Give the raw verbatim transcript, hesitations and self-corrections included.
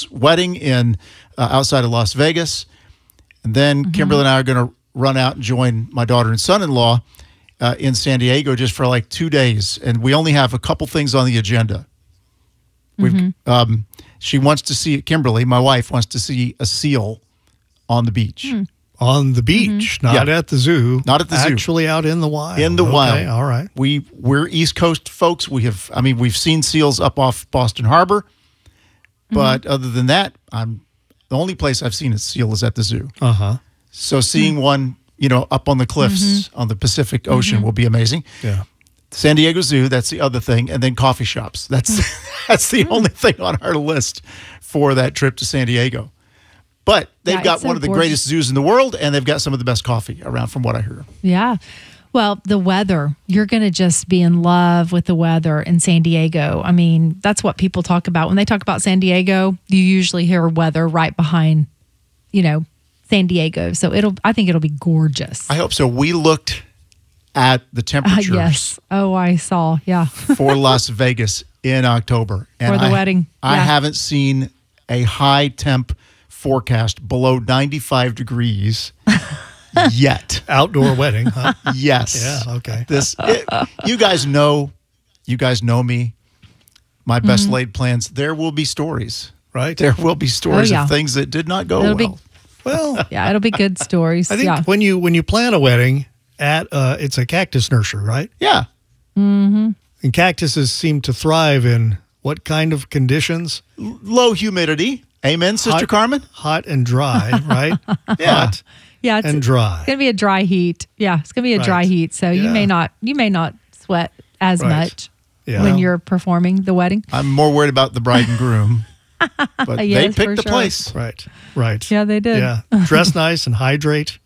this wedding in uh, outside of Las Vegas. And then mm-hmm. Kimberly and I are going to run out and join my daughter and son-in-law uh, in San Diego just for like two days. And we only have a couple things on the agenda. We've, mm-hmm. um, she wants to see, Kimberly, my wife, wants to see a seal on the beach. Mm. On the beach, mm-hmm. not yeah. at the zoo. Not at the Actually zoo. Actually out in the wild. In the okay, wild. All right. We, we're East Coast folks. We have, I mean, we've seen seals up off Boston Harbor. But mm-hmm. other than that, I'm the only place I've seen a seal is at the zoo. Uh-huh. So seeing mm-hmm. one, you know, up on the cliffs mm-hmm. on the Pacific Ocean mm-hmm. will be amazing. Yeah. San Diego Zoo, that's the other thing. And then coffee shops. That's that's the only thing on our list for that trip to San Diego. But they've yeah, got one so of the gorgeous. greatest zoos in the world, and they've got some of the best coffee around from what I hear. Yeah. Well, the weather, you're going to just be in love with the weather in San Diego. I mean, that's what people talk about. When they talk about San Diego, you usually hear weather right behind, you know, San Diego. So it'll, I think it'll be gorgeous. I hope so. We looked at the temperatures. Uh, yes. Oh, I saw. Yeah. for Las Vegas in October. And for the I, wedding. Yeah. I haven't seen a high temp forecast below ninety-five degrees yet. Outdoor wedding, huh? Yes. Yeah, okay. This it, you guys know you guys know me. My best mm-hmm. laid plans. There will be stories. Right. There will be stories oh, yeah. of things that did not go it'll well. Be, well, yeah, it'll be good stories. I think yeah. when you when you plan a wedding at uh it's a cactus nursery, right? Yeah. Mm-hmm. And cactuses seem to thrive in what kind of conditions? L- low humidity. Amen, Sister hot, Carmen? Hot and dry, right? yeah. Hot yeah, it's, and dry. It's going to be a dry heat. Yeah, it's going to be a right. dry heat. So yeah. you may not you may not sweat as right. much yeah. when you're performing the wedding. I'm more worried about the bride and groom. But yes, they picked the sure. place. Right, right. Yeah, they did. Yeah, dress nice and hydrate.